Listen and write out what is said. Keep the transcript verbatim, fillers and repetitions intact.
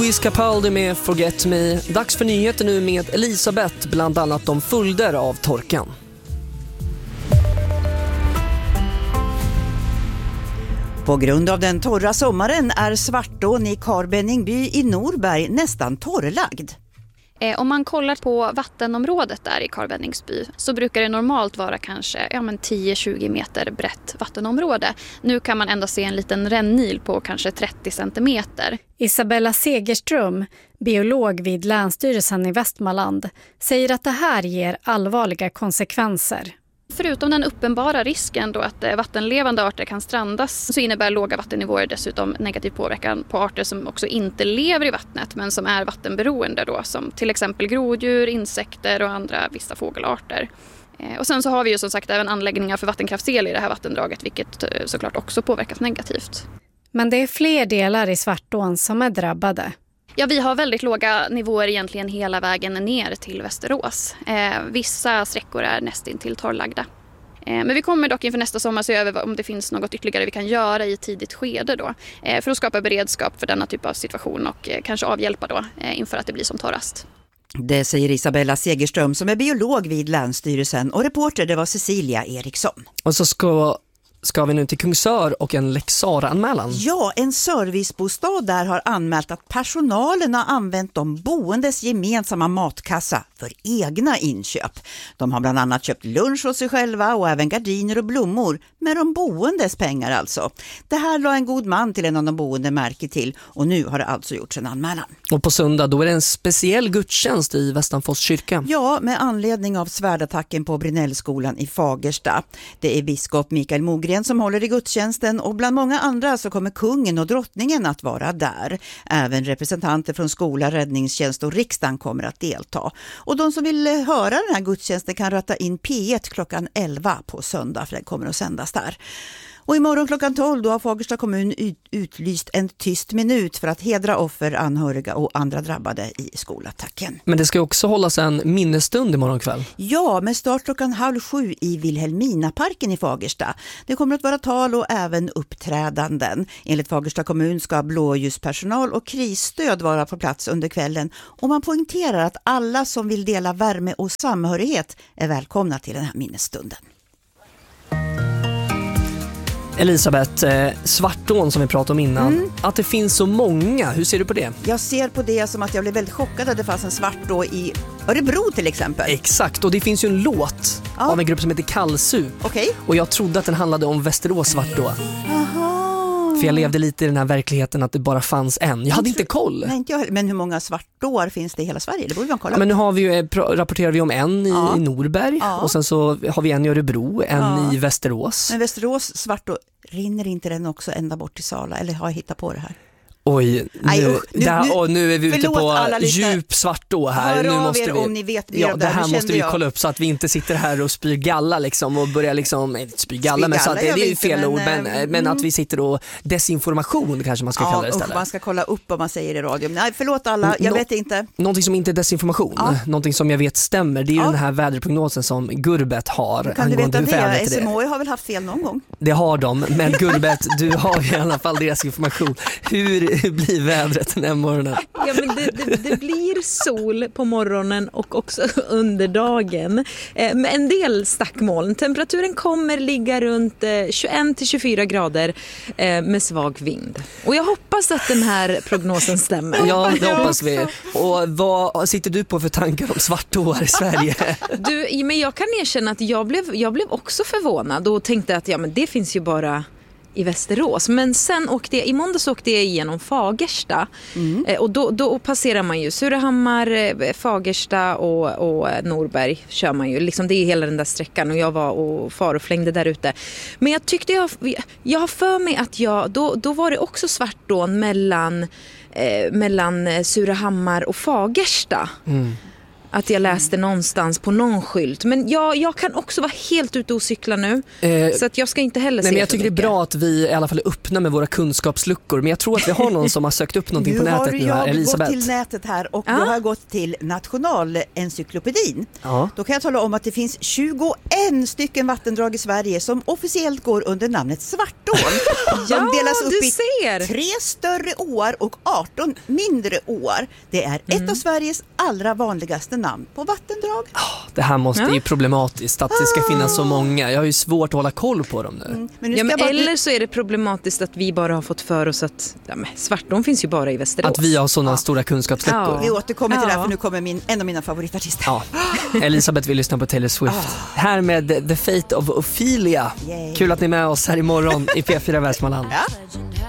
Luis Capaldi med Forget Me. Dags för nyheter nu med Elisabeth, bland annat om följder av torkan. På grund av den torra sommaren är Svartån i Karbeningby i Norberg nästan torrlagd. Om man kollar på vattenområdet där i Karbenningsby så brukar det normalt vara kanske ja, men tio till tjugo meter brett vattenområde. Nu kan man ändå se en liten rännil på kanske trettio centimeter. Isabella Segerström, biolog vid Länsstyrelsen i Västmanland, säger att det här ger allvarliga konsekvenser. Förutom den uppenbara risken då att vattenlevande arter kan strandas så innebär låga vattennivåer dessutom negativ påverkan på arter som också inte lever i vattnet men som är vattenberoende då, som till exempel groddjur, insekter och andra vissa fågelarter. Och sen så har vi ju som sagt även anläggningar för vattenkraftsel i det här vattendraget, vilket såklart också påverkas negativt. Men det är fler delar i Svartån som är drabbade. Ja, vi har väldigt låga nivåer egentligen hela vägen ner till Västerås. Eh, vissa sträckor är nästintill torrlagda. Eh, men vi kommer dock inför nästa sommar se över om det finns något ytterligare vi kan göra i ett tidigt skede då. Eh, för att skapa beredskap för denna typ av situation och eh, kanske avhjälpa då eh, inför att det blir som torrast. Det säger Isabella Segerström som är biolog vid Länsstyrelsen, och reporter det var Cecilia Eriksson. Och så ska... Ska vi nu till Kungsör och en Lex Sarah-anmälan? Ja, en servicebostad där har anmält att personalen har använt de boendes gemensamma matkassa för egna inköp. De har bland annat köpt lunch åt sig själva och även gardiner och blommor med de boendes pengar alltså. Det här la en god man till en av de boende märke till, och nu har det alltså gjorts en anmälan. Och på söndag då är det en speciell gudstjänst i Västanfors kyrka. Ja, med anledning av svärdattacken på Brynällskolan i Fagersta. Det är biskop Mikael Mogren som håller i gudstjänsten, och bland många andra så kommer kungen och drottningen att vara där. Även representanter från skola, räddningstjänst och riksdagen kommer att delta. Och de som vill höra den här gudstjänsten kan röta in P ett klockan elva på söndag, för den kommer att sändas där. Och imorgon klockan tolv då har Fagersta kommun ut- utlyst en tyst minut för att hedra offer, anhöriga och andra drabbade i skolattacken. Men det ska också hållas en minnesstund imorgon kväll. Ja, med start klockan halv sju i Vilhelminaparken i Fagersta. Det kommer att vara tal och även uppträdanden. Enligt Fagersta kommun ska blåljuspersonal och krisstöd vara på plats under kvällen. Och man poängterar att alla som vill dela värme och samhörighet är välkomna till den här minnesstunden. Elisabeth, eh, Svartån som vi pratade om innan, mm. att det finns så många, hur ser du på det? Jag ser på det som att jag blev väldigt chockad att det fanns en Svartå i Örebro till exempel. Exakt, och det finns ju en låt ja. av en grupp som heter Kallsup. Okay. Och jag trodde att den handlade om Västerås Svartå. Aha. För jag levde lite i den här verkligheten att det bara fanns en. Jag, jag hade inte koll. Nej, inte jag. Men hur många Svartår finns det i hela Sverige? Det borde man kolla. Ja, men nu har vi ju, rapporterar vi om en i, ja. i Norberg. Ja. Och sen så har vi en i Örebro, en ja. i Västerås. Men Västerås Svartå, rinner inte den också ända bort till Sala? Eller har jag hittat på det här? Oj, nu, Aj, usch, nu, där, nu, och nu är vi ute på djup Svartå här. Hör nu av måste er vi, om ni vet ja, det här måste vi jag. kolla upp så att vi inte sitter här och spyr galla liksom, och börjar liksom, nej, spyr galla, men så att, det, det är ju fel ord, men, men, men att vi sitter och desinformation kanske man ska ja, kalla det istället. Ja, man ska kolla upp vad man säger i radio. Nej, förlåt alla, jag Nå- vet inte. Någonting som inte är desinformation, ja. någonting som jag vet stämmer, det är ju ja. den här väderprognosen som Gurbet har. Kan du veta det? S M H I har väl haft fel någon gång? Det har de, men Gurbet, du har ju i alla fall deras information. Hur, hur blir vädret den här morgonen? Ja, men det, det, det blir sol på morgonen och också under dagen. Eh, med en del stackmoln. Temperaturen kommer ligga runt eh, tjugoett till tjugofyra grader eh, med svag vind. Och jag hoppas att den här prognosen stämmer. Ja, det hoppas vi. Och vad sitter du på för tankar om Svartår i Sverige? Du, men jag kan erkänna att jag blev, jag blev också förvånad och tänkte att ja, men det finns ju bara i Västerås. Men sen åkte jag, i måndags åkte jag igenom Fagersta. Mm. Eh, och då, då passerar man ju Surahammar, eh, Fagersta och, och Norberg kör man ju. Liksom det är hela den där sträckan och jag var och far och flängde där ute. Men jag tyckte jag, jag har för mig att jag, då, då var det också Svartån mellan, eh, mellan Surahammar och Fagersta. Mm. att jag läste någonstans på någon skylt. Men jag, jag kan också vara helt ute och cykla nu. Eh, så att jag ska inte heller nej, se men jag tycker mycket. det är bra att vi i alla fall är öppna med våra kunskapsluckor. Men jag tror att vi har någon som har sökt upp någonting på nätet nu här, Elisabeth. Nu har jag gått till nätet här och ja. jag har gått till Nationalencyklopedin. Ja. Då kan jag tala om att det finns tjugoett stycken vattendrag i Sverige som officiellt går under namnet Svartån. De ja, delas upp i ser. tre större åar och arton mindre åar. Det är mm. ett av Sveriges allra vanligaste namn på vattendrag. Oh, det här måste ja. ju problematiskt att det ska finnas så många. Jag har ju svårt att hålla koll på dem nu. Mm. Men nu ja, men bara... Eller så är det problematiskt att vi bara har fått för oss att ja, men Svartån finns ju bara i Västerås. Att vi har sådana ja. stora kunskapsluckor. Ja. Vi återkommer till ja. det här för nu kommer min, en av mina favoritartister. Ja. Elisabeth vill lyssna på Taylor Swift. Ah. Här med The Fate of Ophelia. Yay. Kul att ni är med oss här imorgon i P fyra Västmanland. Ja.